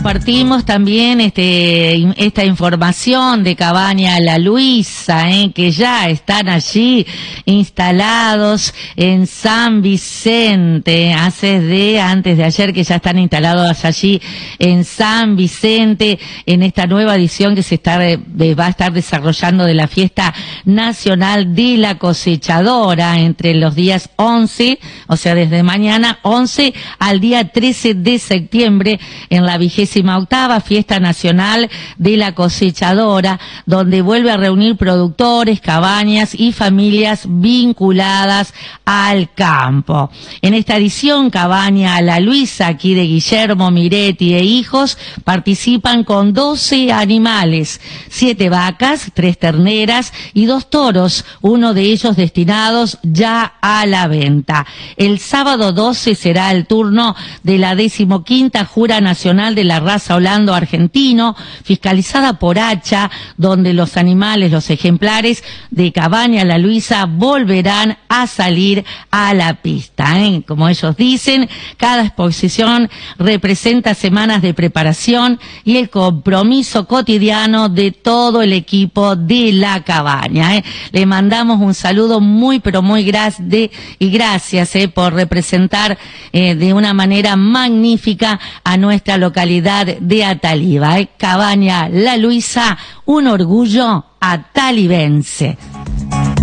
compartimos también esta información de Cabaña La Luisa, que ya están allí instalados en San Vicente, antes de ayer que ya están instalados allí en San Vicente, en esta nueva edición que va a estar desarrollando de la Fiesta Nacional de la Cosechadora entre los días 11, o sea desde mañana 11 al día 13 de septiembre, en la 28ª Fiesta Nacional de la Cosechadora, donde vuelve a reunir productores, cabañas y familias vinculadas al campo. En esta edición, Cabaña La Luisa, aquí de Guillermo Miretti e hijos, participan con 12 animales, 7 vacas, 3 terneras y 2 toros, uno de ellos destinados ya a la venta. El sábado 12 será el turno de la 15ª Jura Nacional de la Raza Holando Argentino, fiscalizada por Hacha, donde los animales, los ejemplares de Cabaña La Luisa volverán a salir a la pista. Como ellos dicen, cada exposición representa semanas de preparación y el compromiso cotidiano de todo el equipo de la cabaña. Le mandamos un saludo muy pero muy grande y gracias por representar de una manera magnífica a nuestra localidad de Ataliva. Cabaña La Luisa, un orgullo atalibense.